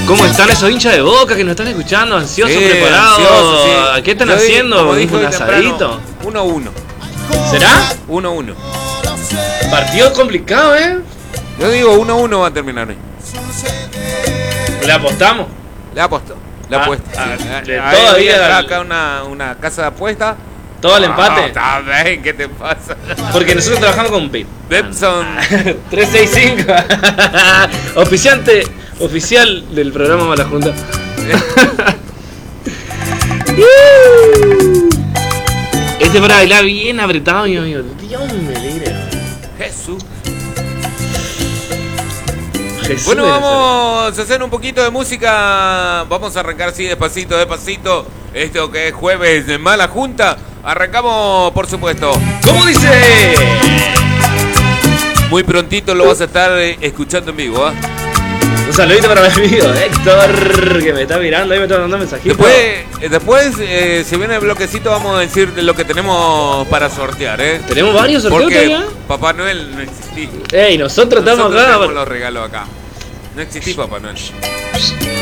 ¿Cómo están esos hinchas de Boca que nos están escuchando? Ansiosos, Sí, preparados. ansiosos, sí. ¿Qué están Yo haciendo? dijo ¿Un hoy asadito? temprano, 1-1. ¿Será? 1-1. Partido complicado, ¿eh? Yo digo 1-1 va a terminar hoy. ¿Le apostamos? Le apuesto. Le apuesto. Todavía acá una casa de apuesta. todo el empate. Está bien, ¿qué te pasa? Porque nosotros trabajamos con PIB. Betson. 365. Oficial del programa Mala Junta. Este para bailar bien apretado, mi amigo. Dios me libre. Jesús. Jesús Bueno, de vamos a hacer un poquito de música. Vamos a arrancar así despacito, despacito. Esto que es jueves de Mala Junta. Arrancamos, por supuesto. ¿Cómo dice? Muy prontito lo vas a estar escuchando en vivo, ¿eh? Un saludito para mi amigo Héctor, que me está mirando, ahí me está mandando mensajitos. Después si viene el bloquecito, vamos a decir lo que tenemos para sortear, ¿eh? ¿Tenemos varios sorteos Porque todavía? Papá Noel no existía. Ey, nosotros estamos acá. Tenemos los regalos acá. No existía Papá Noel.